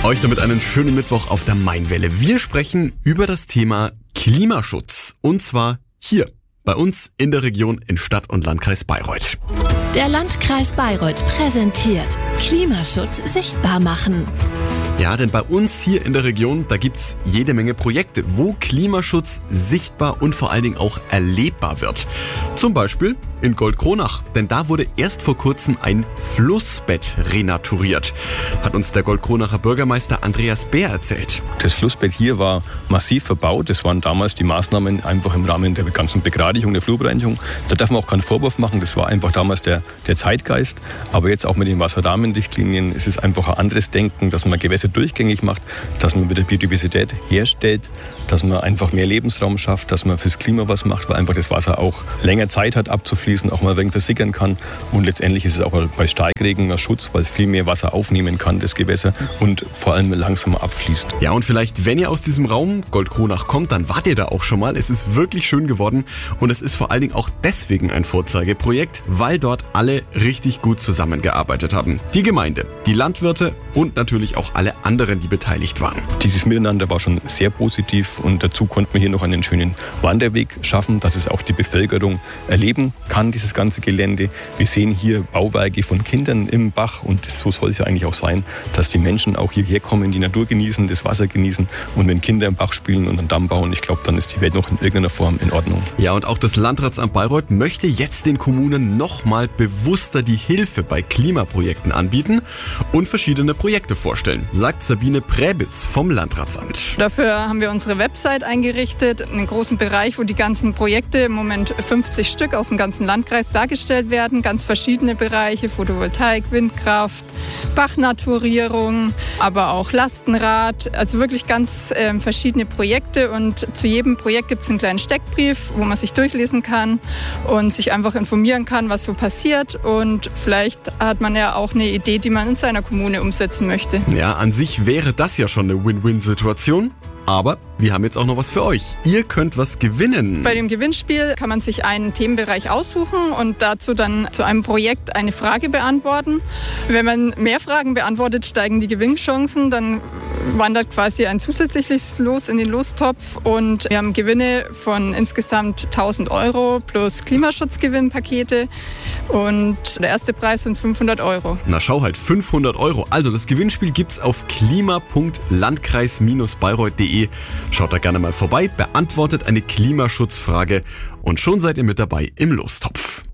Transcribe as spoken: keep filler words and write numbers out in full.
Euch damit einen schönen Mittwoch auf der Mainwelle. Wir sprechen über das Thema Klimaschutz. Und zwar hier bei uns in der Region in Stadt- und Landkreis Bayreuth. Der Landkreis Bayreuth präsentiert Klimaschutz sichtbar machen. Ja, denn bei uns hier in der Region, da gibt's jede Menge Projekte, wo Klimaschutz sichtbar und vor allen Dingen auch erlebbar wird. Zum Beispiel in Goldkronach, denn da wurde erst vor kurzem ein Flussbett renaturiert, hat uns der Goldkronacher Bürgermeister Andreas Bär erzählt. Das Flussbett hier war massiv verbaut. Das waren damals die Maßnahmen einfach im Rahmen der ganzen Begradigung, der Flurbereinigung. Da darf man auch keinen Vorwurf machen. Das war einfach damals der, der Zeitgeist. Aber jetzt auch mit den Wasserrahmenrichtlinien ist es einfach ein anderes Denken, dass man Gewässer durchgängig macht, dass man wieder Biodiversität herstellt, dass man einfach mehr Lebensraum schafft, dass man fürs Klima was macht, weil einfach das Wasser auch länger Zeit hat abzufließen, auch mal ein wenig versickern kann. Und letztendlich ist es auch bei Starkregen ein Schutz, weil es viel mehr Wasser aufnehmen kann, das Gewässer, und vor allem langsamer abfließt. Ja, und vielleicht, wenn ihr aus diesem Raum Goldkronach kommt, dann wart ihr da auch schon mal. Es ist wirklich schön geworden und es ist vor allen Dingen auch deswegen ein Vorzeigeprojekt, weil dort alle richtig gut zusammengearbeitet haben. Die Gemeinde, die Landwirte und natürlich auch alle anderen, die beteiligt waren. Dieses Miteinander war schon sehr positiv und dazu konnten wir hier noch einen schönen Wanderweg schaffen, dass es auch die Bevölkerung erleben kann, dieses ganze Gelände. Wir sehen hier Bauwerke von Kindern im Bach und so soll es ja eigentlich auch sein, dass die Menschen auch hierher kommen, die Natur genießen, das Wasser genießen, und wenn Kinder im Bach spielen und einen Damm bauen, ich glaube, dann ist die Welt noch in irgendeiner Form in Ordnung. Ja, und auch das Landratsamt Bayreuth möchte jetzt den Kommunen nochmal bewusster die Hilfe bei Klimaprojekten anbieten und verschiedene Projekte vorstellen, sagt Sabine Präbitz vom Landratsamt. Dafür haben wir unsere Website eingerichtet, einen großen Bereich, wo die ganzen Projekte, im Moment fünfzig Stück aus dem ganzen Landkreis dargestellt werden, ganz verschiedene Bereiche, Photovoltaik, Windkraft, Bachnaturierung, aber auch Lastenrad, also wirklich ganz äh, verschiedene Projekte, und zu jedem Projekt gibt es einen kleinen Steckbrief, wo man sich durchlesen kann und sich einfach informieren kann, was so passiert, und vielleicht hat man ja auch eine Idee, die man in seiner Kommune umsetzen möchte. Ja, an sich wäre das ja schon eine Win-Win-Situation. Aber wir haben jetzt auch noch was für euch. Ihr könnt was gewinnen. Bei dem Gewinnspiel kann man sich einen Themenbereich aussuchen und dazu dann zu einem Projekt eine Frage beantworten. Wenn man mehr Fragen beantwortet, steigen die Gewinnchancen. Dann wandert quasi ein zusätzliches Los in den Lostopf, und wir haben Gewinne von insgesamt tausend Euro plus Klimaschutzgewinnpakete, und der erste Preis sind fünfhundert Euro. Na schau halt, fünfhundert Euro. Also das Gewinnspiel gibt's auf klima punkt landkreis Bindestrich bayreuth punkt de. Schaut da gerne mal vorbei, beantwortet eine Klimaschutzfrage und schon seid ihr mit dabei im Lostopf.